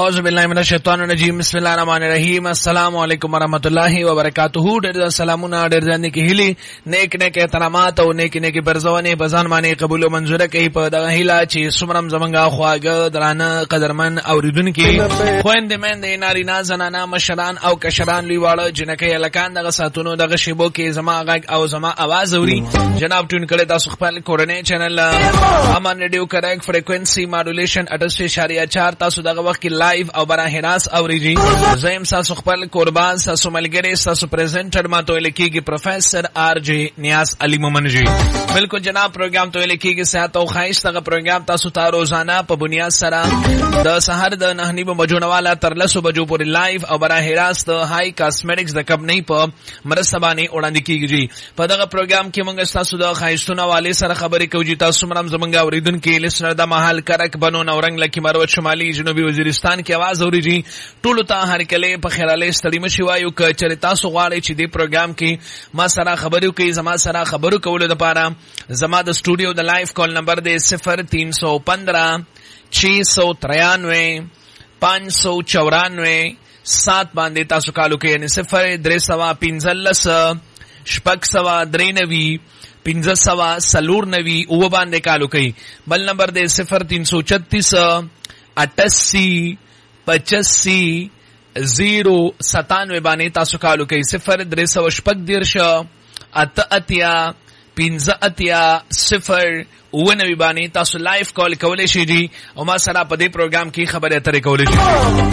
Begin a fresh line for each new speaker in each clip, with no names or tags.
اعوذ بالله من الشیطان الرجیم بسم الله الرحمن الرحیم السلام علیکم ورحمۃ اللہ وبرکاتہ. ډېر سلامونه ډېر ځان کې هلي نیک احترامات او نیک برزونه بزان باندې قبول او منزوره کوي په دغه هیله چې سمرم زمنګا خواګه درانه قدرمن اوریدونکو خويند مند نارینه زنانه مشران او کشران لیواله جنکه الکان دغه ساتونو دغه شیبو کې زما غږ او زما आवाज اوري جناب ټون کړه تاسو خپل کورنۍ چینل امان ریډیو کریکټ فریکوئنسي ماډولیشن 88.4 تاسو دغه وخت کې لایو او براه راست اوریږي. زم تاسو خپل قربان تاسو ملګری تاسو پریزنټر ماته لکیږي پروفیسور آر جی نیاز علی مومن جی. بالکل جناب پروګرام ته لکیږي صحت او خواهش دغه پروګرام تاسو ته روزانه په بنیاد سره د سحر د 9:30 بجو والا تر 10 بجو پورې لایو او براه راست هاي کاسمیټکس د کمپنی په مرسبانی وړاندې کیږي. په دغه پروګرام کې موږ تاسو د خواهشونو والے سره خبرې کوو. تاسو مرام زمونږ اوریدونکو لسنر د محل کرک بنو نورنګ لکی مروت شمالي جنوبي وزیرستان کې आवाज اوریږي. ټول ته هر کله په خیراله ستړي مشي وایو ک چر تاسو غواړئ چې د پروګرام کې ما سره خبرو کوي زما سره خبرو کول لپاره زما د سټوډیو د لایو کال نمبر دی 0315 693 594 7 باندې تاسو کالو کې یعنی 0315 شپږ سوا درینوي 15 سلور نوی او باندې کالو کوي. بل نمبر دی 0336 88 85 097 باندې تاسو کالو کوي. 0316 اتیا 15 0 ونوی باندې تاسو لایو کال کولای شئ او ما سره په دې پروګرام کې خبرې اترې کولای شئ.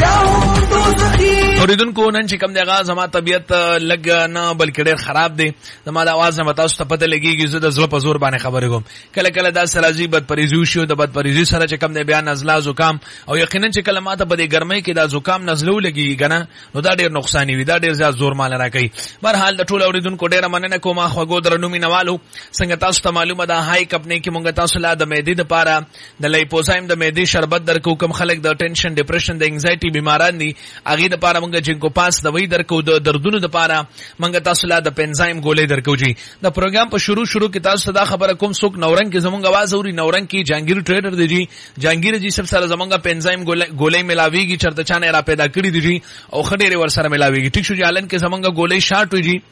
اوریدونکو نن چې کوم دی غاز ما طبيعت لګ نه بلکې ډېر خراب دی. زما د आवाज نه تاسو ته پته لګیږي زه د زړه په زور باندې خبرې کوم. کله کله دا سره زی بد پریزو شو د بد پریزي سره چې کوم دی بیا نزله زکام او یقینا چې کله ماته په دې ګرمۍ کې دا زکام نزلو لګي کنه نو دا ډېر نقصان وي دا ډېر زیات زور مال راکړي. بهر حال د ټول اوریدونکو ډېر مننه کوم خواګو درنو مینوالو څنګه تاسو ته معلومه ده هاي کمپنی کې تاسو لا د معدې لپاره د لیپوزایم د معدې شربت درکو. کوم خلک د ټینشن ډیپریشن د انزایټي بیماران دي هغه لپاره موږ جنکو پاس دوی درکو. د دردونو لپاره موږ تاسو لا د پنزایم ګولې درکو. جی د پروګرام په شروع کې تاسو ته دا خبره کوم څوک نورنګ کې زمونږ आवाज اوري نورنګ کې جانگیر ټریډر دی جی جانگیر جی سب سره زمونږ پنزایم ګولې ملاويږي چرته چانه را پیدا کړی دی جی او خډيره ور سره ملاويږي. ټیک شو جالن کې زمونږ ګولې شارټ وي جی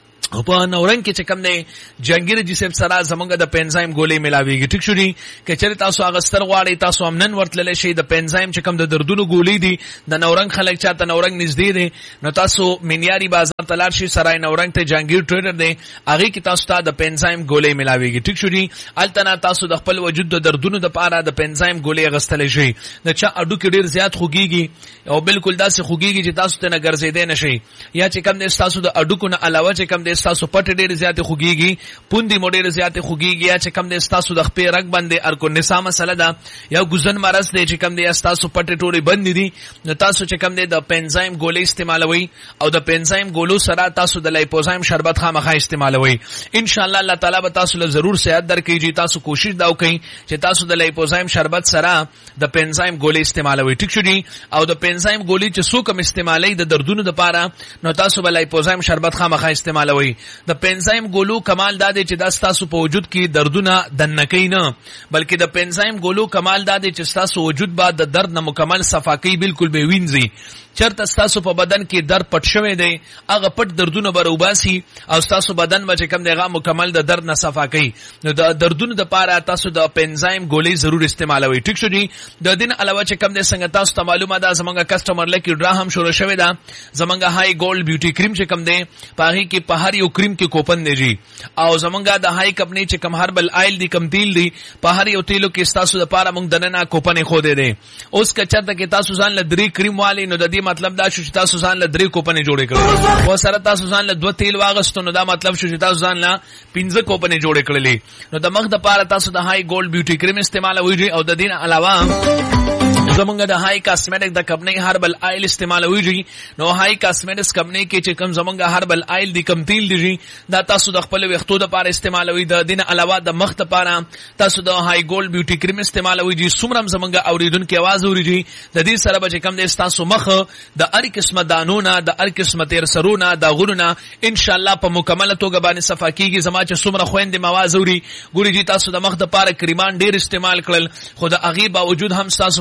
په نورنګ کې چې کوم دی جنگیر جی سب سره زمونږ د پنزایم ګولې ملاويږي. ټیک شو جی که چېرې تاسو هغه ستر غواړئ تاسو امنن ورتللی شئ. د پنزایم چې کوم د دردونو ګولې دي د نورنګ خلک چاته نورنګ نږدې دی نو تاسو منیاري بازار ته لاړ شئ. سرای نورنګ ته جانگیر ټریډر دی هغه کې تاسو ته د پنزایم ګولې ملاويږي. ټیک شو جی التنا تاسو د خپل وجود د دردونو د پاره د پنزایم ګولې غستلی شئ. د چا اډو کې ډیر زیات خوږیږي او بالکل داسې خوږیږي چې تاسو ته نه ګرځېدې نشئ یا چې کوم دی تاسو د اډو کو نه علاوه چې کوم دی تاسو پټ ډیر زیات خوږیږي پوندې موډیر زیات خوږیږي یا چې کوم دی تاسو د خپې رګ باندې ارکو نسا مسله ده یا ګوزن مرز دی چې کوم دی تاسو پټ ټوړې بند دي نو تاسو چې کوم دی د پنزایم ګولې استعمالوي او د پنزایم ګولو سره تاسو د لیپوزایم شربت خامخا استعمالوي. ان شاء الله الله تعالی به تاسو له ضرور صحت درکړي. تاسو کوشش دا وکړئ چې تاسو د لیپوزایم شربت سره د پنزایم ګولې استعمالوي. ټیک شو جی او د پنزایم ګولې چې څوک هم استعمالي د دردونو لپاره نو تاسو به لیپوزایم شربت خامخا استعمالوي. د پنزایم ګولو کمال دا دی چې دا تاسو په وجود کې دردونه دنکې نه بلکې د پنزایم ګولو کمال دا دی چې تاسو وجود بعد د درد نه مکمل صفا کوي بالکل به وینځي. چرته تاسو په بدن کې درد پټ شوی دی هغه پټ دردونه بروباسي او تاسو بدن باندې کم دیغه مکمل د درد نه صفا کوي. نو د دردونو لپاره تاسو د پنزایم ګولې ضرور استعمالوي. ټیک شو جی د دین علاوه چې کم دي څنګه تاسو ته معلومه ده زمونږ کسٹمر لکی ډرا هم شروع شوی ده. زمونږ هاي ګولډ بیوټي کریم چې کم دی پاغي کې په هر یو کریم کې کوپن دی جی او زمونږ د هاي کمپنی چې کم هربل آیل دی کم تیل دی په هر یو تیلو کې تاسو لپاره موږ دننه کوپن خو دی دي. اوس که چرته کې تاسو ځان لدري کریم والی نو د دې مطلب دا شو چې تاسو ځان لدري کوپن جوړې کړې او سره تاسو ځان له 2 تیل واغستو نو دا مطلب شو چې تاسو ځان له 15 کوپن جوړې کړلې. نو د مخ د پاره تاسو د هاي ګولډ بیوټي کریم استعمالوي او د دین علاوه زمونږ د هاي کاسمیټک د کمپنی هربل آیل استعمالوي. نو هاي کاسمیټکس کمپنی کې چې کوم زمونږ هربل آیل دی کم تیل دی دا تاسو د خپل وختو د پاره استعمالوي. د دین علاوه د مخ ته پاره تاسو د هاي ګولډ بیوټي کریم استعمالوي. جی سمرم زمونږ اوریدونکو आवाज اوري د دې سره به کوم د تاسو مخ د هر قسمه دانونه د هر قسمه تیر سرونه د غرونه ان شاء الله په مکمل توګه باندې صفا کیږي. زما چې سمره خويندې आवाज اوري ګوري جی تاسو د مخ د پاره کریمان ډیر استعمال کړل خو د اغي باوجود هم تاسو په مخ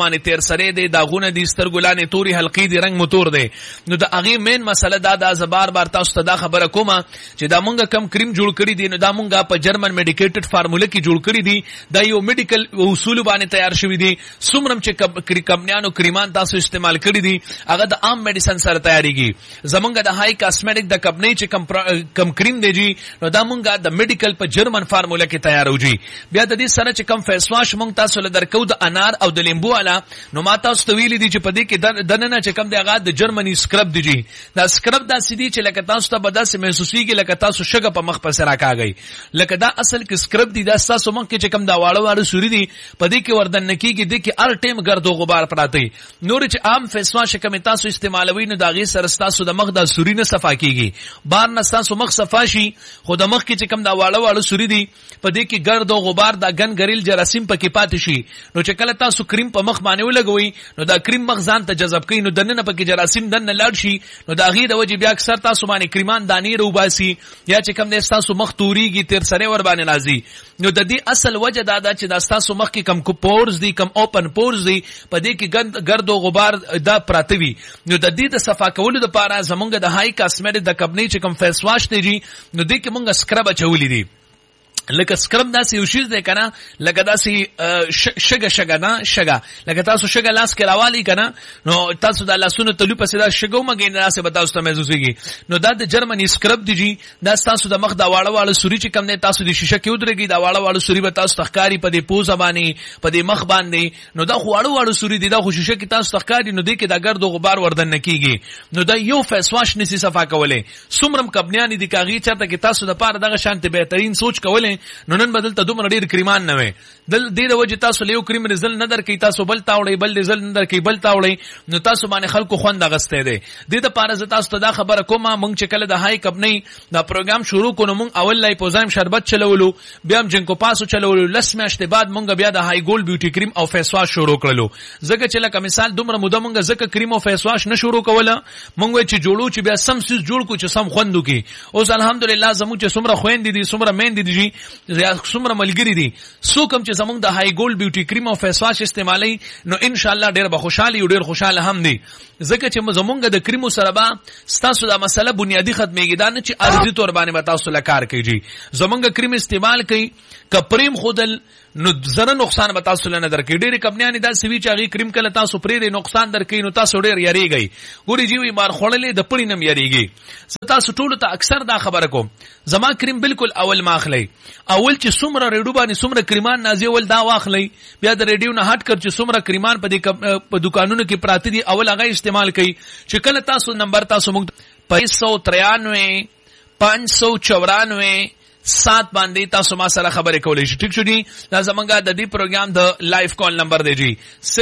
باندې تیر سره دی داغونه دي سترګلانې توري حلقې دي رنگ موتور دی نو د هغه مین مسله دا زبار بار تاسو ته دا خبره کومه چې دا مونږه کم کریم جوړ کړی دي نو دا مونږه په جرمن میډیکیټډ فارموله کې جوړ کړی دي دا یو میډیکل اصول باندې تیار شوی دي څومره چې کمپنیانو کریمان تاسو استعمال کړی دي هغه د عام میډیسن سره تیاریږي زمونږه د هاي کاسمیټک د کمپنی چې کم کریم دی جی نو دا مونږه د میډیکل په جرمن فارموله کې تیاروږي بیا د دې سره چې کم فیس واش مونږ تاسو له درکو د انار او د لیمبو والا نو ما تاسو ته ویلي دي چې په دې کې دننه چې کم دی هغه د جرمني سکرب دی جی دا سکرب دا سیدی چې لکه تاسو ته بداسه محسوسيږي لکه تاسو شګه په مخ پسې راکاږي لکه دا اصل کې سکرب دی دا تاسو مونږ کې چې کم دا واړه سوري دي په دې کې وردن نکیږي د کې هر ټیم ګرد او غبار پراته نور چې عام فیس واش کم تاسو استعمالوي نو دا غي سره تاسو د مخ د سوري نه صفا کیږي بار نه تاسو مخ صفا شي خو د مخ کې چې کم دا واړه سوري دي په دې کې ګرد او غبار دا ګنګریل جراثیم پکې پاتې شي نو چې کله تاسو کریم په مخ باندې ولګوي نو دا کریم مخ ځان ته جذب کوي نو دنه پکې جراثیم دنه لاړ شي نو دا غي د وجه بیا اکثر تاسو باندې کریمان دانی روباسي یا چې کم نه تاسو مخ توريږي تیر سره ور باندې نازي نو د دې اصل وجه دا چې دا تاسو مخ کې کم پورز دي کم اوپن پورز دي په دې کې ګرد او غبار دا پراتوي نو د دې د صفا کولو لپاره زمونږ د هاي کاسمیټک د کمپنی چې کم فیس واش دی نو دې کې مونږ سکرب چولې دي لکه سکرب داسې یو شی دی کنه لکه داسې شګه نه شګه لکه تاسو شګه لاس کې راوالي کنه نو تاسو د لاسونو تلو پسې دا شګو مګین راسه به تاسو ته محسوسيږي نو دا د جرمني سکرب دی جی دا تاسو د مخ دا واړه سوري چې کم نه تاسو د شیشه کې ودرېږي دا واړه سوري به تاسو تخکاری په دې پوزه باندې په دې مخ باندې نو دا واړه سوري دي دا خو شیشه کې تاسو تخکاری نو دې کې دا ګرد او غبار وردن نکېږي نو دا یو فیس واش نسی صفا کوله سمرم کبنیانی دي کاغي چرته کې تاسو د پاره دغه شانته بهترین سوچ کوله نو نن بدل ته دومره ډیر کریمان نه وي دل دې د وجه تاسو له کریم رزل نه درکې تاسو بل تاوړې بل رزل نه درکې بل تاوړې نو تاسو باندې خلکو خوند غسته دي د دې لپاره ز تاسو ته دا خبره کومه مونږ چې کله د هاي کمپنی دا پروګرام شروع کړو مونږ اول لای پوزایم شربت چلولو بیا هم جنکو پاسو چلولو لس میاشتې بعد مونږ بیا د هاي ګولډ بیوټي کریم او فیس واش شروع کړلو زګه چې لکه مثال دومره موده مونږ زکه کریم او فیس واش نه شروع کوله مونږ چې جوړو چې بیا سم سیس جوړ کو چې سم خوندو کې اوس الحمدلله زموږ چې څومره خويند دي څومره مین دي څومره ملګری دي سو کوم چې زمونږ د هاي ګولډ بیوټي کریم او فیس واش استعمالي نو ان شاء الله ډېر به خوشحالي او ډېر خوشاله هم دي ځکه چې زمونږ د کریمو سره به ستاسو د مسله بنیادی ختمېږي دا نه چې ارزي تور باندې تاسو لکار کوي زمونږ کریم استعمال کوي کپریم خودل نو زره نقصان به تاسو نه درکې ډېری کمپنیانې دا سوي چې هغه کریم کله تاسو پرې نقصان درکې نو تاسو ډېر یریږئ ګوري جیوي مار خړلې د پړې نم یریږي تاسو ټول ته اکثر دا خبره کوم زما کریم بالکل اول ماخلی اول چې څومره ریډیو باندې څومره کریمان نازي ول دا واخلی بیا د ریډیو نه هټ کړ چې څومره کریمان په دکانونو کې پراته دي اول هغه استعمال کوي چې کله تاسو نمبر تاسو موږ 593 594 7 باندې تاسو ما سره خبرې کولې شئ ټیک شو دي دا زمونږه د دې پروګرام د لایف کال نمبر دی جی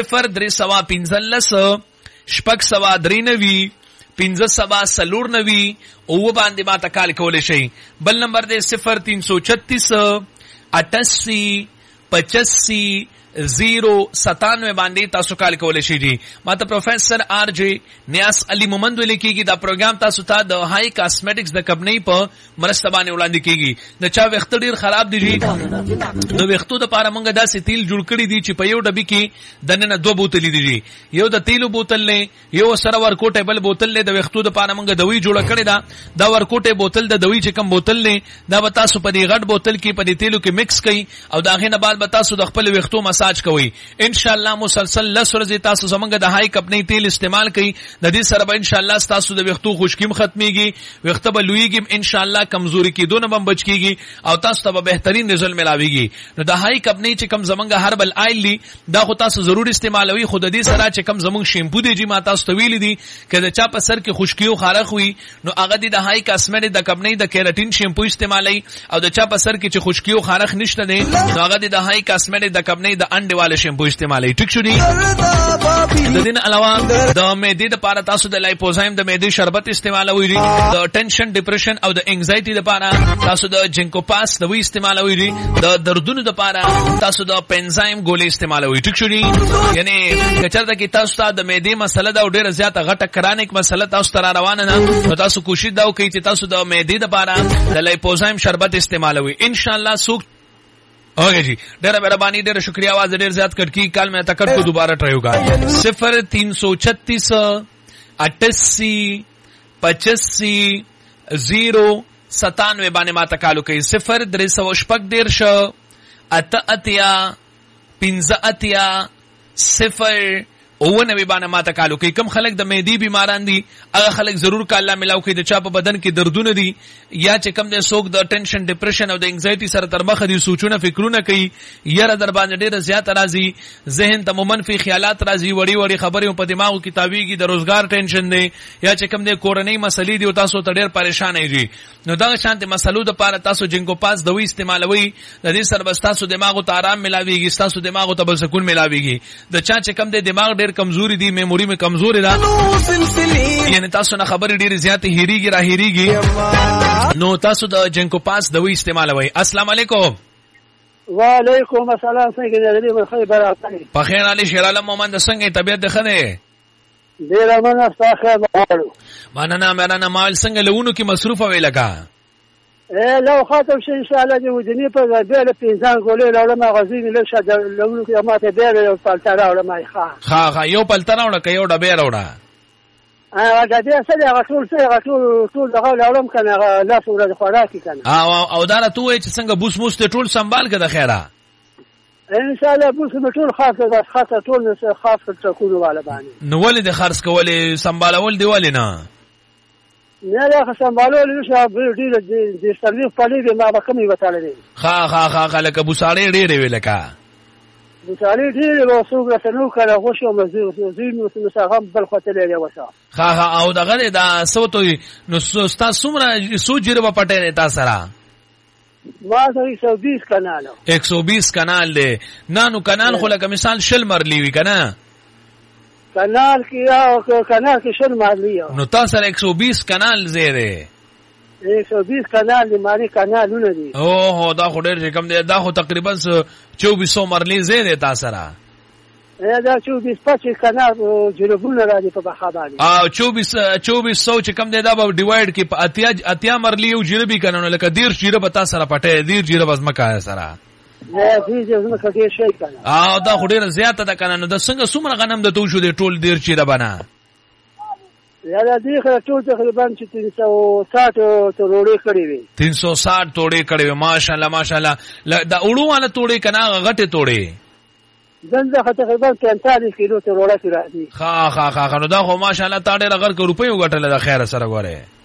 0315 شپږ سوا درینوي 15 سلور نوي او باندې ما تکال کولې شي بل نمبر دی 0336 88 85 097 باندې تاسو کال کولای شئ جی ماته پروفیسر آر جی نیاس علی محمد ولیکيږي دا پروګرام تاسو ته د هاي کاسمیټکس د کمپنی په مرسته باندې وړاندې کیږي د چا وخت ډیر خراب دي جی نو وختو د پاره مونږه داسې تیل جوړ کړی دي چې په یو ډبي کې دنه 2 بوتل دي جی یو د تیلو بوتل نه یو سره ورکوټه بل بوتل له د وختو د پاره مونږه دوی جوړ کړی دا ورکوټه بوتل د دوی چې کم بوتل نه دا به تاسو په دې غټ بوتل کې په دې تیلو کې مکس کړئ او دا غینه بعد به تاسو د خپل وختو مساج کوي ان شاء الله مسلسل لسرزه تاسو زمونږ د هاي کمپنی تیل استعمال کوي د دې سره به ان شاء الله تاسو د وختو خوشکیم ختميږي وخت به لویږي ان شاء الله کمزوري کېدونه بم بچ کیږي او تاسو ته به بهترین رزلټ ملاويږي نو د هاي کمپنی چې کم زمونږ هربل آیل لی دا خو تاسو ضرور استعمالوي خود دې سره چې کم زمونږ شیمپو دی جی ما تاسو ته ویل دي کله چا په سر کې خشکیو خارخ وي نو هغه د هاي کاسمیټک د کمپنی د کیراټین شیمپو استعمالوي او د چا په سر کې چې خشکیو خارخ نشته دي نو هغه د هاي کاسمیټک د کمپنی د انډیواله شیمپو استعمالي ټیک شو دي د دین علاوه د معدې لپاره تاسو د لایپوزایم د معدې شربت استعمالوي دي د ټینشن ډیپریشن او د انگزایټي لپاره تاسو د جنکو پاس د وی استعمالوي دي د دردونو لپاره تاسو د پنزایم ګولې استعمالوي ټیک شو دي یعنی کچرته کې تاسو ته د معدې مسله دا ډیره زیاته غټه کرانیک مسله تاسو ته روانه نه نو تاسو کوشش دا وکړئ چې تاسو د معدې لپاره د لایپوزایم شربت استعمالوي ان شاء الله سوک ओके जी, ډېره مهرباني، ډېره شکریہ. आवाज ډېر زیات کټ کی. کال میں تکر کو دوبارہ ٹرائی ہوگا. 0336 88 85 097 باندې ما تکالو کوي. 0316 88 15 0 90 باندې ما تکالو کوي. کم خلک د معدې بیماران دي هغه خلک ضرور کا الله ملاو کوي. د چا په بدن کې دردونه دي یا چې کم د سوک د ټینشن ډیپریشن او د انګزایټي سره تر مخ دي، سوچونه فکرونه کوي، یره در باندې ډیره زیات راځي، ذهن ته منفي خیالات راځي، وړي وړي خبرې په دماغو کې تاویږي، د روزګار ټینشن دی یا چې کم د کورنۍ مسلې دي او تاسو ته ډیر پریشان یې. نو دا شانت مسلو د پاره تاسو جنګو پاس دوی استعمالوي، د دې سره بس تاسو دماغو ته آرام ملاويږي، تاسو دماغو ته بل سکون ملاويږي. د چا چې کم د دماغ ډیر کمزوري دي، میموري میں کمزوري ده، یعنی تاسو نه خبرې ډیر زیات هېریږي را هېریږي، نو تاسو د جنګو پاس دوی استعمالوي. السلام علیکم.
وعلیکم السلام. څنګه دې من خیر برابر
په خیر علي شیر عالم محمد څنګه طبيعت ده خنه؟
ډیر مننه تاسو غواړو.
مننه مال څنګه لونو کې مصروف وي لگا؟
لو خاطر شي ان شاء الله دې ودني په دې له پینځان ګولې له مغازین له شاده لونو کې ماته دې یو پالترا ولا ما
ښه یو پالترا ولا یو ډبه راوړه.
دا دې سره ټول دغه لولم کنه لا سورې خوراکي کنه
او دا ته وای چې څنګه بوس موس ته ټول سنبال کړه خیره
ان شاء الله بوس ټول خاصه ټول خاصه ټکولو والا باندې.
نو ولې د خرڅ کولې سنبالول دی ولې نه؟
نه لا سنبالول نشه د سرویس پالي به ما به کمی وتاله دي.
ښه لکه بوساړې ډېرې وی لکه
بوساړې ډېرې وسوګه تنو کړه خوشو مزه زینو مساغم بل خاطر دی وسه.
ښه او دغه دا سوتوي نو ستا څومره سوجره په پټه تا سره؟
ما سره 120 کانال
120 کانال دی. نو کانال خو لکه مثال شل مرلی وی کنه
کانال کې شل مرلی
نو تاسو سره 120 کانال زیره
120 کانال دی ماری کانالونه دي.
اوه دا خو ډېر کم دی، دا خو تقریبا 2400 مرلی زیره تاسو سره.
دا 24-25 کانال جنوبونه راځي په بخا باندې.
2400 چې کم دی دا به ډیوایډ کې په اتیا مرلی او جنوبي کانونه لکه دیر جیره به تاسو سره پټه دیر جیره وزمکه سره. دا خو ډېر زیاته ده کنه. نو د څنګه څومره غنم د تو شو دی ټول دیر جیره بنا؟
یا دې خو ټول تقریبا 360 توړې کړې وي.
360 توړې کړې وي. ماشاءالله دا اړو والا توړې کنه غټه توړې
دنده تقریبا 45 کیلو توړې راځي.
نو دا خو ماشاءالله تا ډېر غر کو روپیو غټل د خیر سره غوړې.